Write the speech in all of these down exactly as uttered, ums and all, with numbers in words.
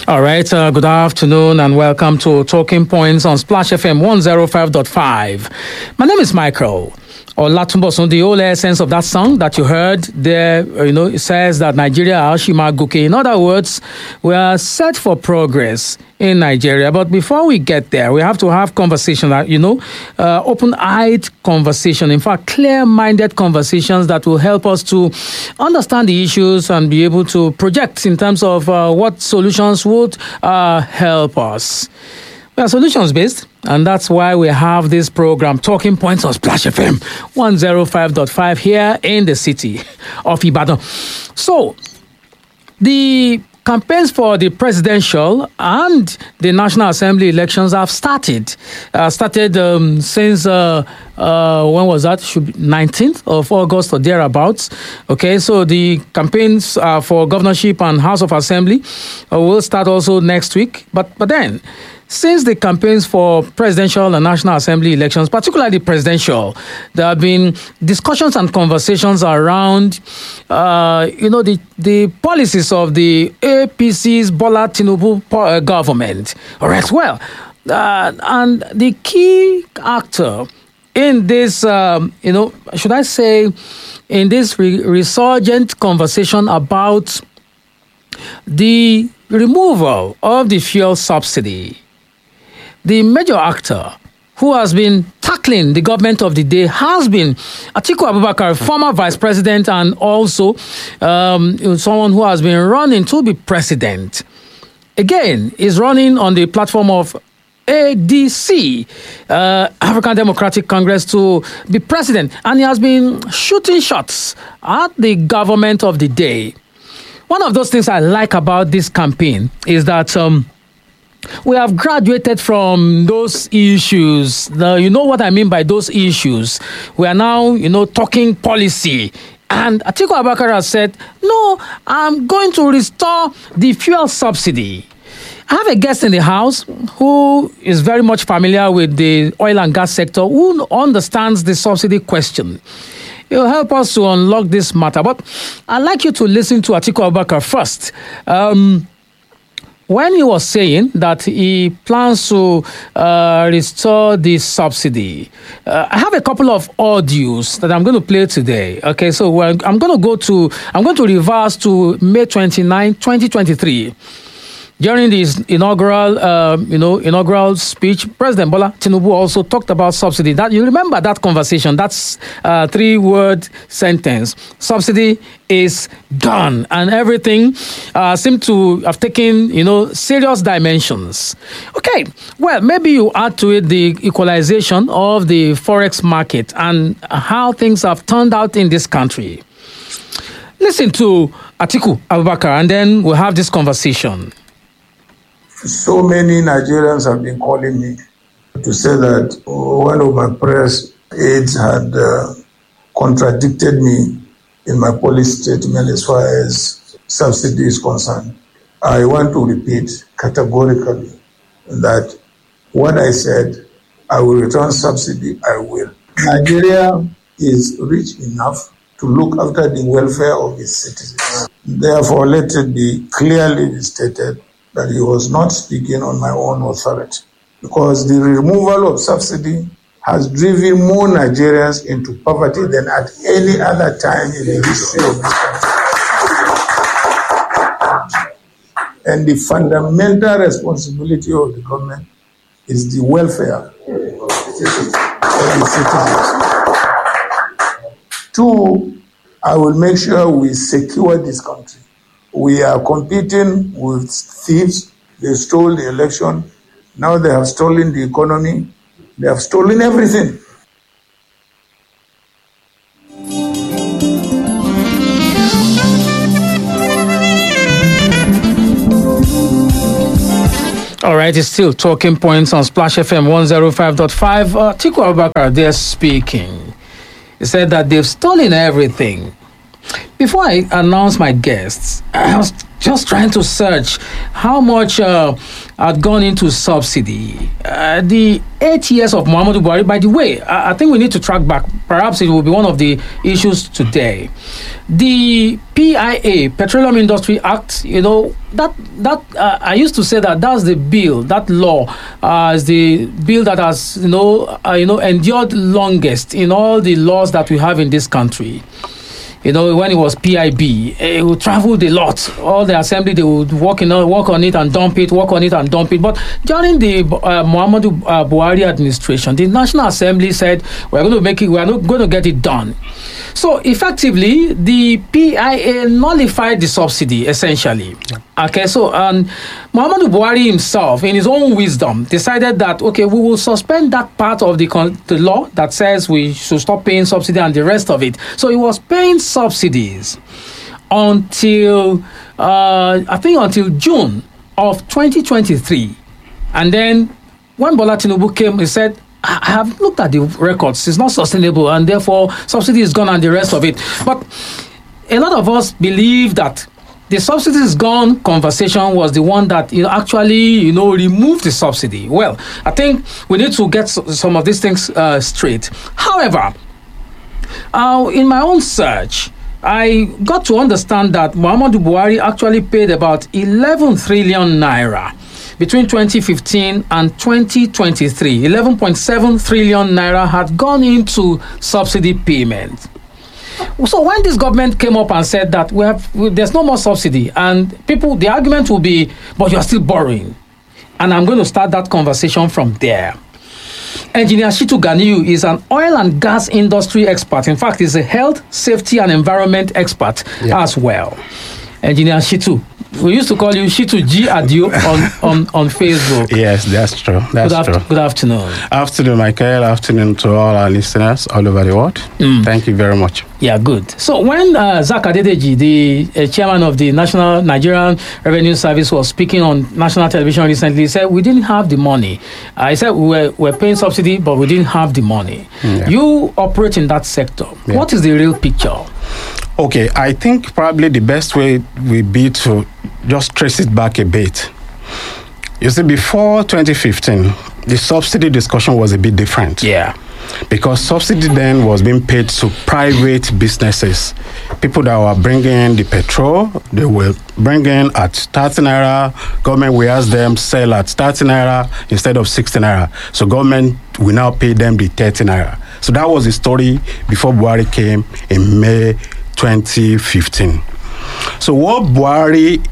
All right, uh, good afternoon and welcome to Talking Points on Splash F M one oh five point five. My name is Michael Olatunbosun. The whole essence of that song that you heard there, you know, it says that Nigeria Ashima Guke. In other words, we are set for progress in Nigeria. But before we get there, we have to have conversation, you know, uh, open-eyed conversation. In fact, clear-minded conversations that will help us to understand the issues and be able to project in terms of uh, what solutions would uh, help us. We are solutions-based, and that's why we have this program, Talking Points on Splash F M one oh five point five here in the city of Ibadan. So, the campaigns for the presidential and the National Assembly elections have started. Uh, started um, since, uh, uh, when was that? Should be nineteenth of August or thereabouts. Okay, so the campaigns uh, for governorship and House of Assembly uh, will start also next week. But, but then, since the campaigns for presidential and National Assembly elections, particularly presidential, there have been discussions and conversations around, uh, you know, the, the policies of the A P C's Bola Tinubu government. All right, well, uh, and the key actor in this, um, you know, should I say, in this re- resurgent conversation about the removal of the fuel subsidy, the major actor who has been tackling the government of the day has been Atiku Abubakar, former vice president and also um, someone who has been running to be president. Again, is running on the platform of A D C, uh, African Democratic Congress, to be president. And he has been shooting shots at the government of the day. One of those things I like about this campaign is that um, we have graduated from those issues. The, you know what I mean by those issues. We are now, you know, talking policy. And Atiku Abubakar has said, no, I'm going to restore the fuel subsidy. I have a guest in the house who is very much familiar with the oil and gas sector, who understands the subsidy question. It will help us to unlock this matter. But I'd like you to listen to Atiku Abubakar first. Um... When he was saying that he plans to uh, restore the subsidy, uh, I have a couple of audios that I'm going to play today. Okay, so we're, I'm going to go to, I'm going to reverse to May twenty-ninth, twenty twenty-three. During this inaugural, uh, you know, inaugural speech, President Bola Tinubu also talked about subsidy. That you remember that conversation? That's a three-word sentence. Subsidy is gone, and everything uh, seemed to have taken, you know, serious dimensions. Okay, well, maybe you add to it the equalization of the forex market and how things have turned out in this country. Listen to Atiku Abubakar, and then we'll have this conversation. So many Nigerians have been calling me to say that one of my press aides had uh, contradicted me in my policy statement as far as subsidy is concerned. I want to repeat categorically that what I said, I will return subsidy, I will. Nigeria is rich enough to look after the welfare of its citizens. Therefore, let it be clearly stated that he was not speaking on my own authority, because the removal of subsidy has driven more Nigerians into poverty than at any other time in the history of this country. And the fundamental responsibility of the government is the welfare of the citizens. Two, I will make sure we secure this country. We are competing with thieves. They stole the election. Now they have stolen the economy. They have stolen everything. All right, it's still Talking Points on Splash F M one oh five point five. Uh, Atiku Abubakar, they're speaking. He said that they've stolen everything. Before I announce my guests, I was just trying to search how much uh, had gone into subsidy. Uh, the eight years of Muhammadu Buhari, by the way, I, I think we need to track back. Perhaps it will be one of the issues today. The P I A, Petroleum Industry Act, you know, that, that uh, I used to say that that's the bill, that law uh, is the bill that has, you know, uh, you know, endured longest in all the laws that we have in this country. You know, when it was P I B, it would travel a lot. All the assembly, they would work, in, work on it and dump it, work on it and dump it. But during the uh, Muhammadu uh, Buhari administration, the National Assembly said, we're going to make it, we're not going to get it done. So effectively, the P I A nullified the subsidy, essentially. Yeah. Okay, so um, Muhammadu Buhari himself, in his own wisdom, decided that, okay, we will suspend that part of the, con- the law that says we should stop paying subsidy and the rest of it. So he was paying subsidies until, uh, I think until June of twenty twenty-three. And then when Bola Tinubu came, he said, I have looked at the records. It's not sustainable, and therefore subsidy is gone and the rest of it. But a lot of us believe that the subsidy is gone conversation was the one that, you know, actually, you know, removed the subsidy. Well, I think we need to get some of these things uh, straight. However, uh, in my own search, I got to understand that Muhammadu Buhari actually paid about eleven trillion naira between twenty fifteen and twenty twenty-three. eleven point seven trillion naira had gone into subsidy payment. So when this government came up and said that we have, there's no more subsidy, and people, the argument will be, but you're still borrowing. And I'm going to start that conversation from there. Engineer Shitu Ganiyu is an oil and gas industry expert. In fact, he's a health, safety, and environment expert yeah. as well. Engineer Shitu, we used to call you Shitu G Adio on, on, on Facebook. Yes, that's true. That's good true. After, good afternoon. Afternoon, Michael. Afternoon to all our listeners all over the world. Mm. Thank you very much. Yeah, good. So when uh, Zak Adedeji, the uh, chairman of the National Nigerian Revenue Service, was speaking on national television recently, he said we didn't have the money. Uh, he said we were, we were paying subsidy, but we didn't have the money. Yeah. You operate in that sector. Yeah. What is the real picture? Okay, I think probably the best way would be to just trace it back a bit. You see, before twenty fifteen, the subsidy discussion was a bit different. Yeah. Because subsidy then was being paid to private businesses. People that were bringing the petrol, they will bring in at thirty naira. Government will ask them sell at thirty naira instead of sixty naira. So government will now pay them the thirty naira. So that was the story before Buhari came in May twenty fifteen. So what Buhari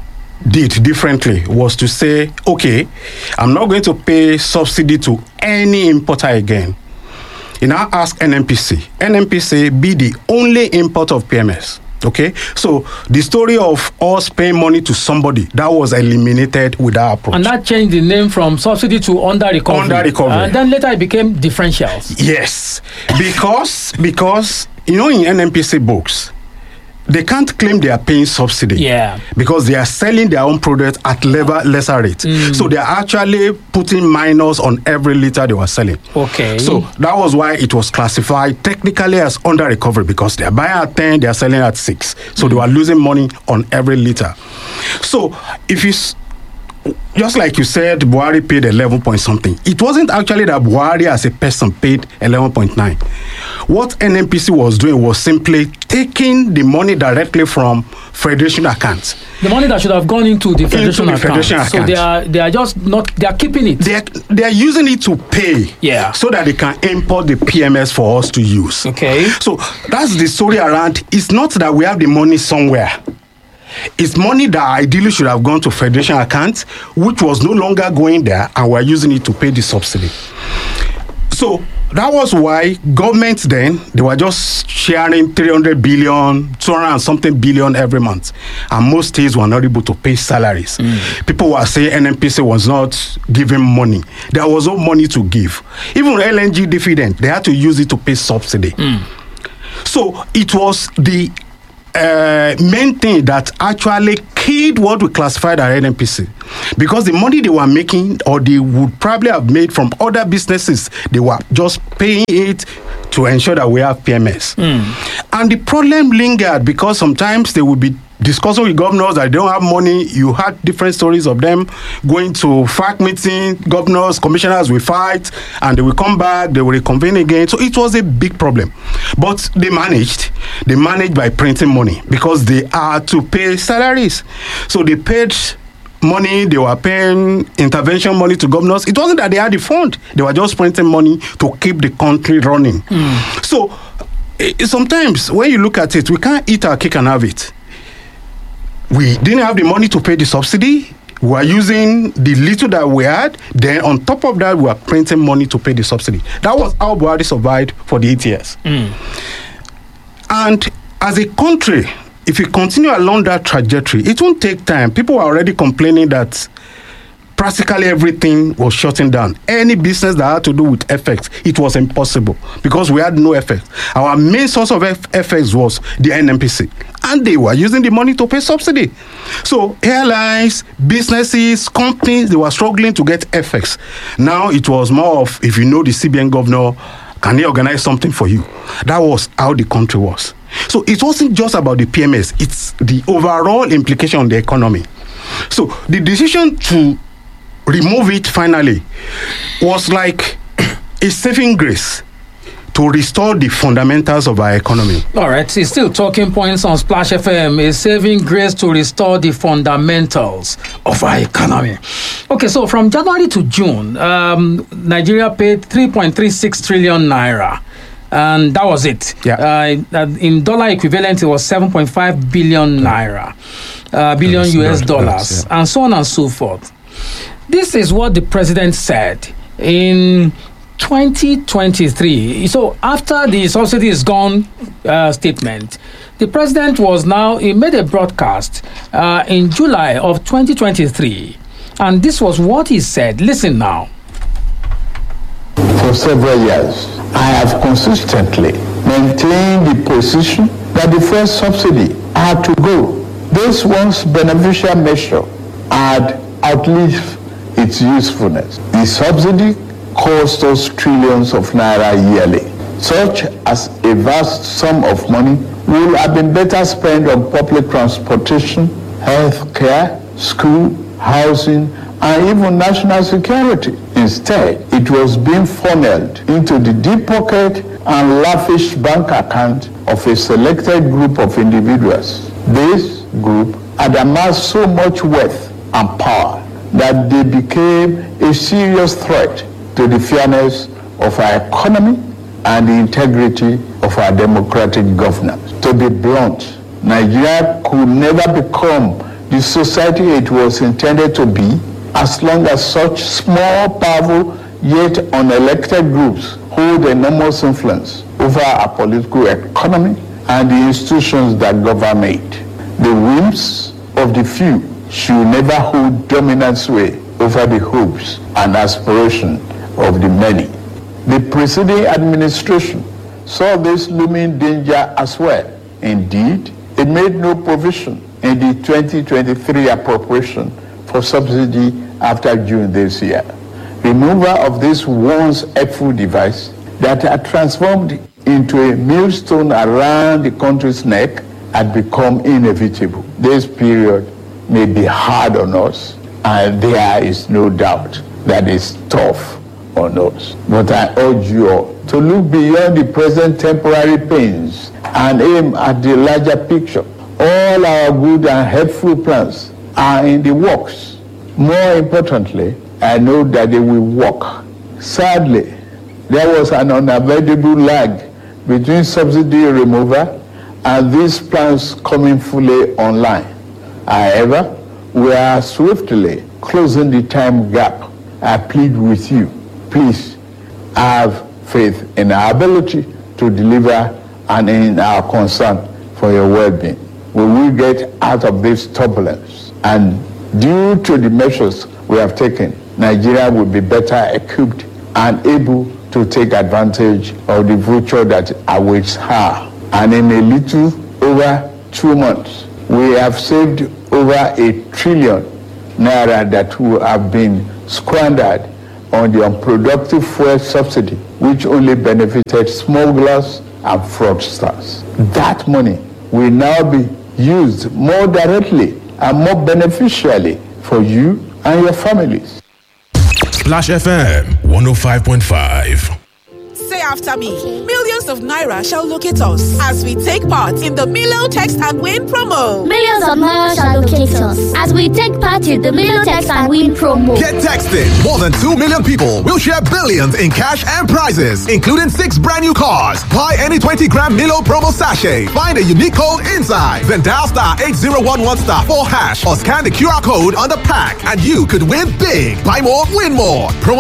did differently was to say, okay, I'm not going to pay subsidy to any importer again. He now asked N N P C. N N P C be the only importer of P M S. Okay, so the story of us paying money to somebody, that was eliminated with our approach. And that changed the name from subsidy to under recovery. Under recovery. And then later it became differentials. Yes, because because you know in N N P C books, they can't claim they are paying subsidy. Yeah. Because they are selling their own product at level, lesser rate. Mm. So they are actually putting minus on every liter they were selling. Okay. So that was why it was classified technically as under recovery, because they are buying at ten, they are selling at six. So mm. they were losing money on every liter. So if you, just like you said, Buhari paid eleven point something. It wasn't actually that Buhari as a person paid eleven point nine. What N N P C was doing was simply taking the money directly from federation accounts. The money that should have gone into the federation, into the federation account. So they are they are just not they are keeping it. They are, they are using it to pay. Yeah. So that they can import the P M S for us to use. Okay. So that's the story around. It's not that we have the money somewhere. It's money that ideally should have gone to federation accounts, which was no longer going there, and we're using it to pay the subsidy. So that was why governments then, they were just sharing three hundred billion, two hundred and something billion every month. And most states were not able to pay salaries. Mm. People were saying N N P C was not giving money. There was no money to give. Even L N G dividend, they had to use it to pay subsidy. Mm. So it was the uh, main thing that actually killed what we classified as N N P C, because the money they were making, or they would probably have made from other businesses, they were just paying it to ensure that we have P M S. Mm. And the problem lingered because sometimes they would be discussing with governors that they don't have money. You had different stories of them going to F A C meeting, governors, commissioners will fight, and they will come back, they will reconvene again. So it was a big problem. But they managed. They managed by printing money because they had to pay salaries. So they paid money, they were paying intervention money to governors. It wasn't that they had the fund. They were just printing money to keep the country running. Mm. So uh, sometimes when you look at it, we can't eat our cake and have it. We didn't have the money to pay the subsidy. We were using the little that we had. Then on top of that, we were printing money to pay the subsidy. That was how Buhari survived for the eight years. Mm. And as a country, if we continue along that trajectory, it won't take time. People were already complaining that practically everything was shutting down. Any business that had to do with F X, it was impossible because we had no F X. Our main source of F- FX was the N N P C, and they were using the money to pay subsidy. So airlines, businesses, companies, they were struggling to get F X. Now it was more of, if you know the C B N governor, can he organize something for you? That was how the country was. So it wasn't just about the P M S, it's the overall implication on the economy. So the decision to remove it finally was like a saving grace to restore the fundamentals of our economy. All right, it's still talking points on Splash F M, a saving grace to restore the fundamentals of our economy. Okay, so from January to June, um, Nigeria paid three point three six trillion naira. And that was it. Yeah. Uh, in dollar equivalent, it was seven point five billion naira, uh, billion Yes, U S right, dollars, yes, yeah. and so on and so forth. This is what the president said in twenty twenty-three. So after the subsidy is gone uh, statement, the president was now, he made a broadcast uh, in July of twenty twenty-three. And this was what he said. Listen now. For several years, I have consistently maintained the position that the first subsidy had to go. This once beneficial measure had outlived its usefulness. The subsidy cost us trillions of naira yearly. Such as a vast sum of money would have been better spent on public transportation, health care, school, housing, and even national security. Instead, it was being funneled into the deep pocket and lavish bank account of a selected group of individuals. This group had amassed so much wealth and power that they became a serious threat to the fairness of our economy and the integrity of our democratic governance. To be blunt, Nigeria could never become the society it was intended to be as long as such small, powerful, yet unelected groups hold enormous influence over our political economy and the institutions that govern it. The whims of the few should never hold dominant sway over the hopes and aspirations of the many. The preceding administration saw this looming danger as well. Indeed, it made no provision in the twenty twenty-three appropriation for subsidy after June this year. Removal of this once helpful device that had transformed into a millstone around the country's neck had become inevitable. This period may be hard on us, and there is no doubt that it's tough on us. But I urge you all to look beyond the present temporary pains and aim at the larger picture. All our good and helpful plans are in the works. More importantly, I know that they will work. Sadly, there was an unavoidable lag between subsidy removal and these plans coming fully online. However, we are swiftly closing the time gap. I plead with you, please have faith in our ability to deliver and in our concern for your well-being. We will get out of this turbulence, and due to the measures we have taken, Nigeria will be better equipped and able to take advantage of the future that awaits her. And in a little over two months, we have saved over a trillion naira that would have been squandered on the unproductive fuel subsidy, which only benefited smugglers and fraudsters. That money will now be used more directly and more beneficially for you and your families. Splash F M one oh five point five. Say after me. Okay. Millions of naira shall locate us as we take part in the Milo Text and Win promo. Millions of naira shall locate us as we take part in the Milo Text and Win promo. Get texted. More than two million people will share billions in cash and prizes, including six brand new cars. Buy any twenty gram Milo promo sachet. Find a unique code inside. Then dial star eight zero one one star four hash or scan the Q R code on the pack and you could win big. Buy more, win more. Promo